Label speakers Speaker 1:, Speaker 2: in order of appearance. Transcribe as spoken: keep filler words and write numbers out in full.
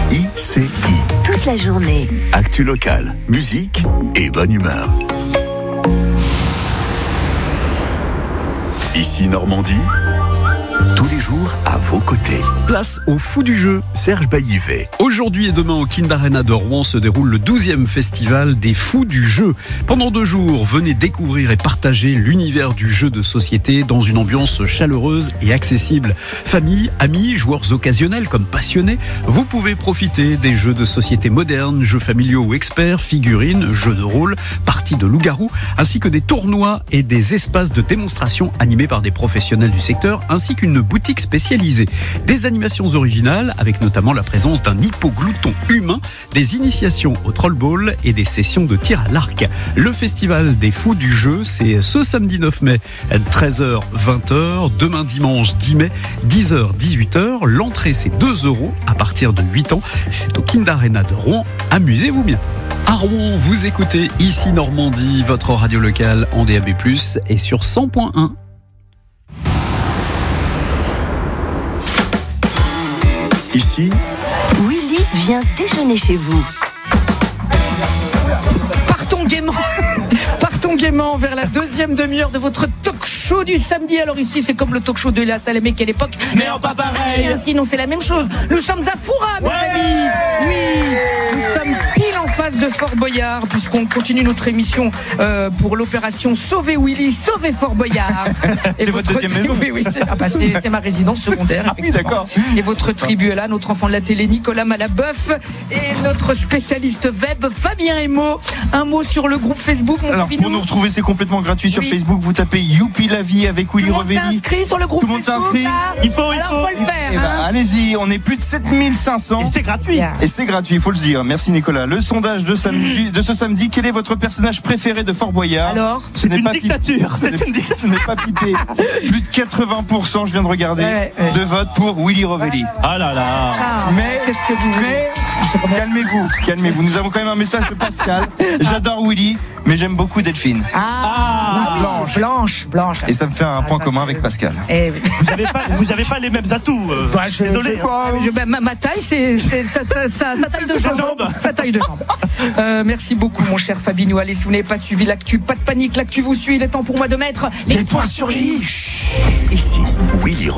Speaker 1: I C I.
Speaker 2: Toute la journée.
Speaker 1: Actu locale, musique et bonne humeur. Ici Normandie, tous les jours à vos côtés.
Speaker 3: Place au Fou du Jeu, Serge Baillivet. Aujourd'hui et demain au Kind Arena de Rouen se déroule le douzième festival des Fous du Jeu. Pendant deux jours, venez découvrir et partager l'univers du jeu de société dans une ambiance chaleureuse et accessible. Famille, amis, joueurs occasionnels comme passionnés, vous pouvez profiter des jeux de société modernes, jeux familiaux ou experts, figurines, jeux de rôle, parties de loup-garou, ainsi que des tournois et des espaces de démonstration animés par des professionnels du secteur, ainsi qu'une boutique spécialisée. Des animations originales avec notamment la présence d'un hippoglouton humain, des initiations au trollball et des sessions de tir à l'arc. Le festival des Fous du Jeu, c'est ce samedi neuf mai, treize heures vingt heures, demain dimanche dix mai, dix heures dix-huit heures. L'entrée c'est deux euros à partir de huit ans. C'est au Kind Arena de Rouen. Amusez-vous bien. À Rouen, vous écoutez Ici Normandie, votre radio locale en D A B plus, et sur cent point un.
Speaker 1: Ici,
Speaker 2: Willy vient déjeuner chez vous.
Speaker 4: Partons gaiement, partons gaiement vers la deuxième demi-heure de votre talk show du samedi. Alors ici, c'est comme le talk show de Léa Salamé qu'à l'époque, mais en pas pareil. Sinon, c'est la même chose. Nous sommes à Foura, mes ouais amis. Oui, nous sommes pile en face de Fort Boyard, puisqu'on continue notre émission euh, pour l'opération Sauver Willy, Sauver Fort Boyard.
Speaker 5: Et c'est votre deuxième maison.
Speaker 4: Oui, oui, c'est, ah bah, c'est, c'est ma résidence secondaire.
Speaker 5: Ah oui, d'accord.
Speaker 4: Et votre tribu est là, notre enfant de la télé, Nicolas Malaboeuf, et notre spécialiste web, Fabien Emo. Un mot sur le groupe Facebook, mon
Speaker 5: Alors,
Speaker 4: Fabinou.
Speaker 5: pour nous retrouver, c'est complètement gratuit sur
Speaker 4: Oui.
Speaker 5: Facebook. Vous tapez Youpi la vie avec Willy
Speaker 4: Tout le monde
Speaker 5: Revelli.
Speaker 4: s'inscrit sur le groupe
Speaker 5: Tout le monde
Speaker 4: Facebook,
Speaker 5: s'inscrit.
Speaker 4: là.
Speaker 5: Il faut, il
Speaker 4: Alors,
Speaker 5: faut.
Speaker 4: faut le faire.
Speaker 5: Eh ben,
Speaker 4: hein.
Speaker 5: allez-y, on est plus de sept mille cinq cents.
Speaker 6: Et c'est gratuit.
Speaker 5: Et c'est gratuit, il faut le dire. Merci Nicolas. Le sondage de, samedi, de ce samedi, quel est votre personnage préféré de Fort Boyard?
Speaker 4: Alors,
Speaker 5: ce
Speaker 6: c'est
Speaker 5: n'est
Speaker 6: une
Speaker 5: pas
Speaker 6: dictature.
Speaker 5: Pipé. Ce n'est- Ce n'est pas Pipé. Plus de quatre-vingts pour cent, je viens de regarder,
Speaker 4: Ouais, ouais.
Speaker 5: de vote pour Willy Revelli.
Speaker 6: Ah là là.
Speaker 4: ah,
Speaker 5: Mais,
Speaker 4: qu'est-ce que vous
Speaker 5: mais, calmez-vous, calmez-vous. Nous avons quand même un message de Pascal. J'adore Willy, mais j'aime beaucoup Delphine.
Speaker 4: Ah, ah oui.
Speaker 5: Blanche.
Speaker 4: Blanche, Blanche.
Speaker 5: Et ça me fait un
Speaker 4: Ah,
Speaker 5: point
Speaker 4: ça,
Speaker 5: commun
Speaker 4: c'est-
Speaker 5: avec Pascal.
Speaker 4: Eh,
Speaker 6: Vous n'avez pas, vous avez pas les mêmes atouts. euh,
Speaker 4: bah, je,
Speaker 6: Désolé.
Speaker 4: je-
Speaker 6: hein.
Speaker 4: je- bah, ma, ma taille, c'est, c'est sa, sa- sa- sa taille de
Speaker 6: sa
Speaker 4: jambe.
Speaker 6: jambe.
Speaker 4: Sa taille de jambe. Euh, merci beaucoup, mon cher Fabinou. Allez, si vous n'avez pas suivi l'actu, pas de panique. L'actu vous suit. Il est temps pour moi de mettre les points sur les i.
Speaker 1: ici, Willy